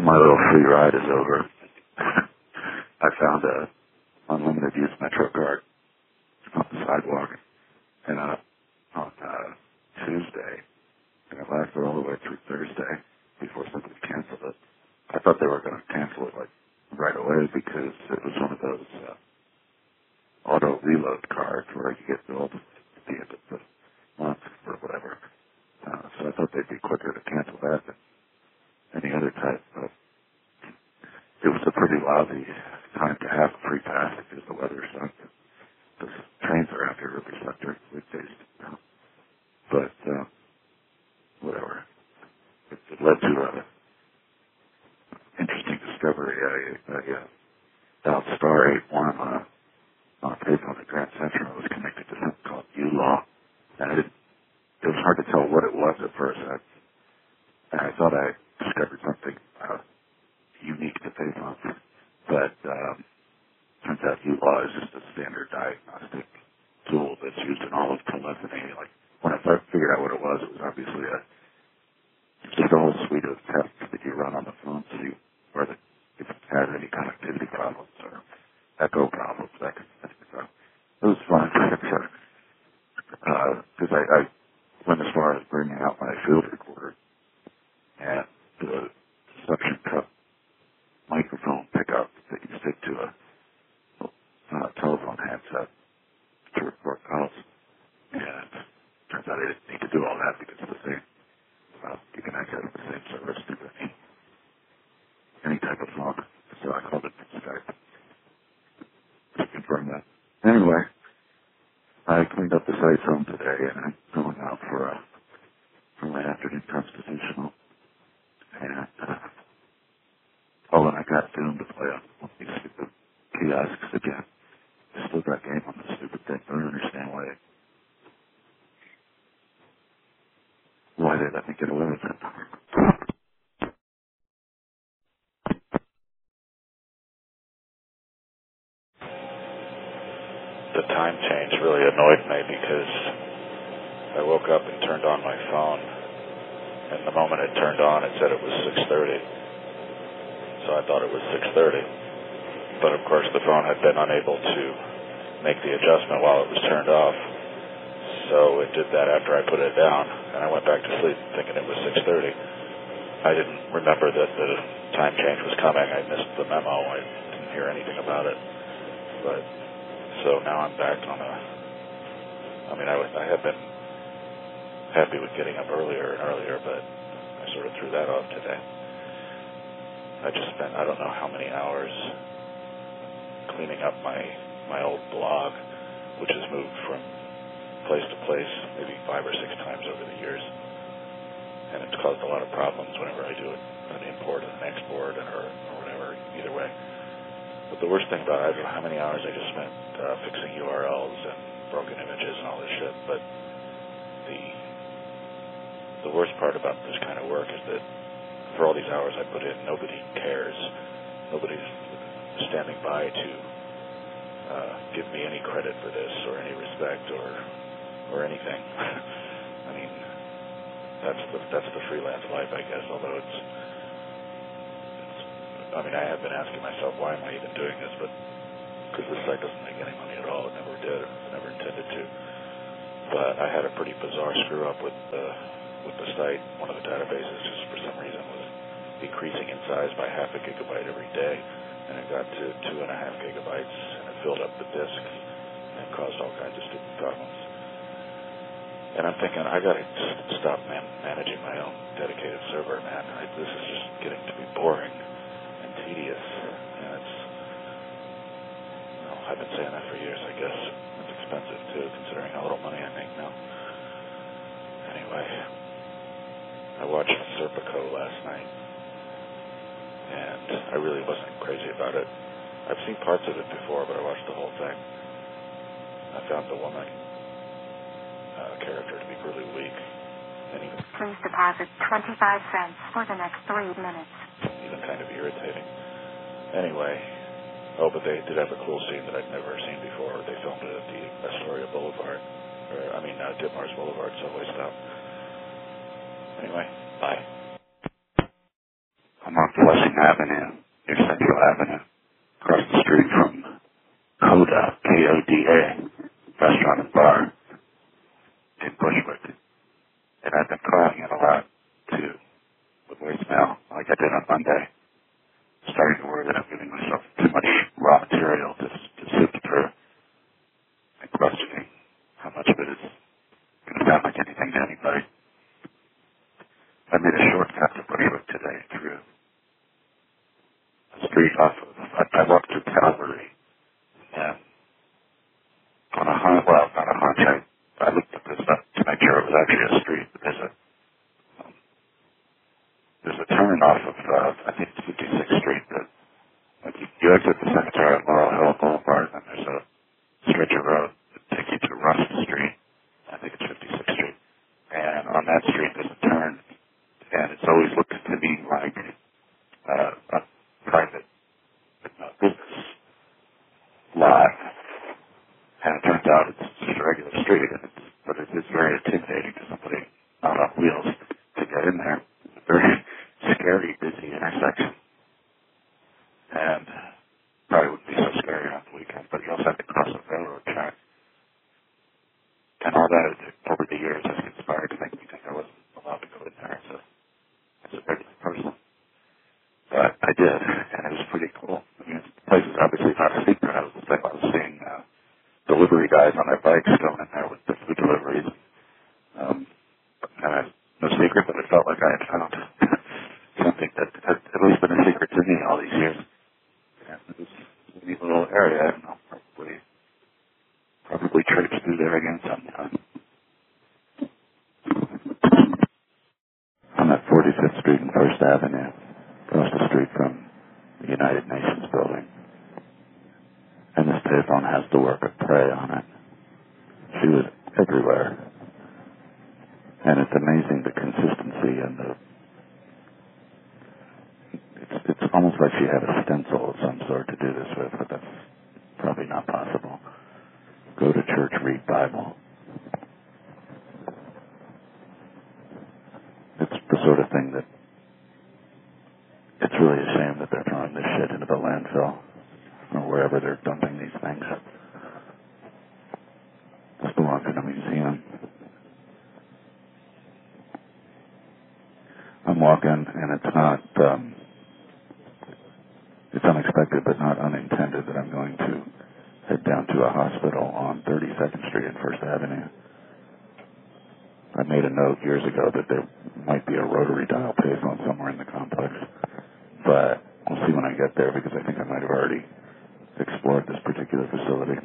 my little free ride is over. I found a unlimited use Metro card on the sidewalk and on Tuesday, and it lasted all the way through Thursday before somebody canceled it. I thought they were going to cancel it like right away because it was one of those auto reload cards where you get billed at the end of the month or whatever. So I thought they'd be quicker to cancel that than any other type. But it was a pretty lousy time to have a free pass because the weather sucked. The trains around here really suck during the weekdays. But whatever. It led to an interesting discovery. I dialed star 81 on a payphone at Grand Central. It was connected to something called U-Law. And it was hard to tell what it was at first. And I thought I discovered something unique to payphones. But turns out U-Law is just a standard diagnostic tool that's used in all of telephony. Like when I figured out what it was obviously just a whole suite of tests that you run on the phone to see whether if it has any connectivity problems or echo problems, that kind of thing. So it was fun because I went as far as bringing out my field recorder and the suction cup microphone pickup that you stick to a telephone handset to record calls. And turns out I didn't need to do all that because it's the same. You can access the same service through any type of phone. So I called it Skype to confirm that. Anyway, I cleaned up the site home today, and I'm going out for my afternoon constitutional. And and I got doomed to play on these stupid kiosks again. I still got game on this stupid thing. I don't understand why they let me get away with it. The time change really annoyed me because I woke up and turned on my phone, and the moment it turned on, it said it was 6:30. So I thought it was 6:30. But of course, the phone had been unable to make the adjustment while it was turned off. So it did that after I put it down, and I went back to sleep thinking it was 6:30. I didn't remember that the time change was coming. I missed the memo. I didn't hear anything about it. But so now I'm back on I have been happy with getting up earlier and earlier, but I sort of threw that off today. I just spent I don't know how many hours cleaning up my old blog, which has moved from place to place maybe 5 or 6 times over the years, and it's caused a lot of problems whenever I do an import and an export or whatever, either way. But the worst thing about it, I don't know how many hours I just spent fixing URLs and broken images and all this shit, but the worst part about this kind of work is that for all these hours I put in, nobody cares. Nobody's standing by to give me any credit for this or any respect or anything. I mean, that's the freelance life, I guess, although I have been asking myself, why am I even doing this? But because this site doesn't make any money at all. It never did. It never intended to. But I had a pretty bizarre screw up with the site. One of the databases just for some reason was decreasing in size by half a gigabyte every day, and it got to 2.5 gigabytes, and it filled up the disks and caused all kinds of stupid problems. And I'm thinking, I got to stop managing my own dedicated server, man. This is just getting to be boring and tedious, and I've been saying that for years, I guess. It's expensive, too, considering how little money I make now. Anyway, I watched Serpico last night, and I really wasn't crazy about it. I've seen parts of it before, but I watched the whole thing. I found the woman character to be really weak. And even please deposit 25 cents for the next 3 minutes. Even kind of irritating. Anyway, but they did have a cool scene that I'd never seen before. They filmed it at the Astoria Boulevard, Ditmars Boulevard subway stop. Anyway, bye. I'm not blessing Avenue, near Central Avenue, across the street from Coda, K-O-D-A, restaurant and bar in Bushwick. And I've been calling it a lot, too, with voicemail, like I did on Monday. Starting to worry that I'm giving myself too much raw material to sift through and questioning how much of it is going to sound like anything to anybody. I made a shortcut to Bushwick today through a street off of, I walked through Calvary, and on a hunch, well, not a hunch, I looked at this up to make sure it was actually a street, but there's a turn off of, I think it's 56th Street, that you exit the cemetery at Laurel Hill Boulevard, and there's a stretch of road that takes you to Rust Street. I think it's 56th Street. And on that street, there's a turn, and it's always looked to me like a private business lot. And it turns out it's just a regular street, but it's very intimidating to somebody not on wheels to get in there. It's a very scary, busy intersection. And probably wouldn't be so scary on the weekend, but you also have to cross a railroad track. And all that, over the years, has conspired to make me think I wasn't allowed to go in there as a regular person. But I did, and it was pretty cool. I mean, the place is obviously not a secret. I was seeing delivery guys on their bikes going in there with the food deliveries. And no secret, but it felt like I had found something that had at least been a secret to me all these years. And it was a neat little area, and I'll probably traipse through there again sometime. I'm at 45th Street and 1st Avenue, across the street from the United Nations building. And this payphone has the work of prey on it. She was everywhere. And it's amazing the consistency and it's almost like she had a stencil of some sort to do this with, but that's probably not possible. Go to church, read Bible. It's the sort of thing that it's really a shame that they're throwing this shit into the landfill or wherever they're dumping these things. This belongs in a museum. I'm walking, and it's not, it's unexpected but not unintended that I'm going to head down to a hospital on 32nd Street and 1st Avenue. I made a note years ago that there might be a rotary dial payphone somewhere in the complex, but we'll see when I get there because I think I might have already explored this particular facility.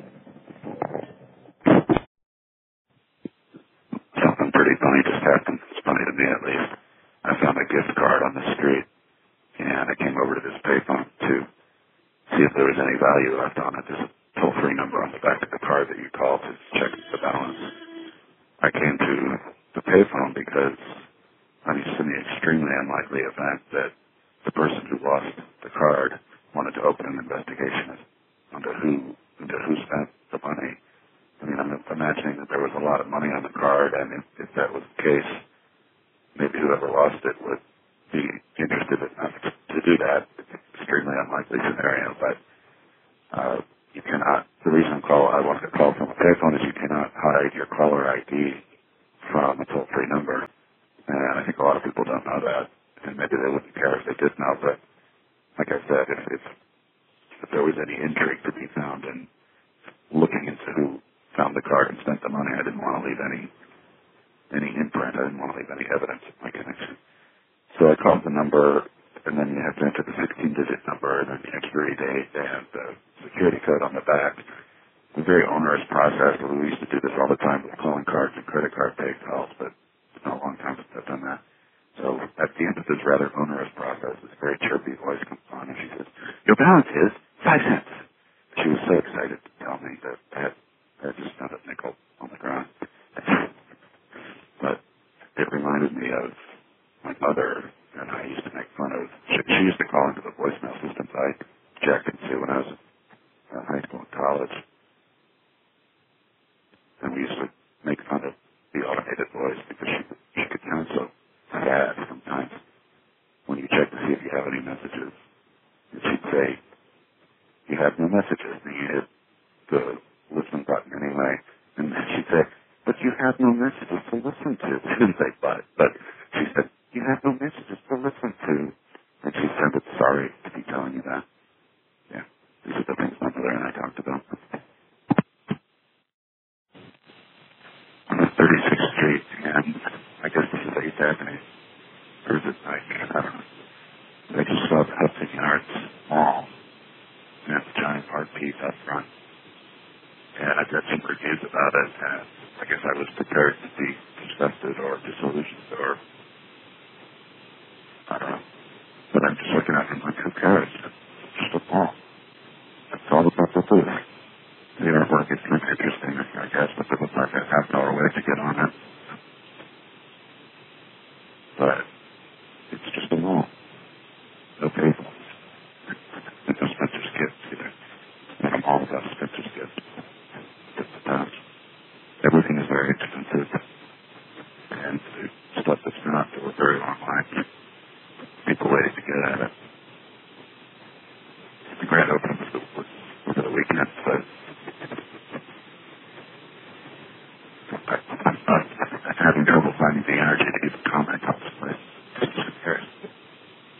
Something pretty funny just happened. It's funny to me at least. I found a gift card on the street, and I came over to this payphone to see if there was any value left on it. There's a toll-free number on the back of the card that you call to check the balance. I came to the payphone because I'm used to the extremely unlikely event that the person who lost the card wanted to open an investigation into who spent the money. I mean, I'm imagining that there was a lot of money on the card, and if that was the case, maybe whoever lost it would be interested enough to do that. It's an extremely unlikely scenario, but you cannot, the reason I wanted to call from a payphone is you cannot hide your caller ID from a toll-free number. And I think a lot of people don't know that, and maybe they wouldn't care if they did know, but like I said, if there was any intrigue to be found in looking into who found the card and spent the money, I didn't want to leave any imprint. I didn't want to leave any evidence of my connection. So I called the number, and then you have to enter the 16-digit number, and then the expiry date, and the security code on the back. It's a very onerous process. We used to do this all the time with calling cards and credit card pay calls, but it's been a long time since I've done that. So at the end of this rather onerous process, this very chirpy voice comes on, and she says, "Your balance is 5 cents." She was so excited to tell me that I had just found a nickel on the ground. But it reminded me of my mother, and I used to make fun of. She used to call into the voicemail systems I jacked into when I was in high school and college. And we used to make fun of the automated voice because she could sound so bad sometimes when you check to see see if you have any messages. And she'd say, you have no messages. And you hit the listen button anyway. And then she'd say, but you have no messages to listen to. She didn't say but she said, you have no messages to listen to. And she said, it's sorry to be telling you that. Yeah, these are the things my mother and I talked about. On the 36th Street, and I guess this is 8th Avenue. Or is it 9th? I don't know. I just saw the Hudson Yards Mall. And it's a giant art piece up front. And I read some reviews about it, and I guess I was prepared to be disgusted or disillusioned or, I don't know. But I'm just looking at it and like, who cares? It's just a mall. It's all about the food. The artwork is looks interesting, I guess, but it looks like a half-hour way to get on it. But it's just a mall. No people. And no Spencer's Kids either. Not a mall without Spencer's Kids. Just the times. Everything is very expensive. And the stuff that's not for a very long line. People waiting to get at it. The grand opening was over the weekend, but I'm having trouble finding the energy to even comment on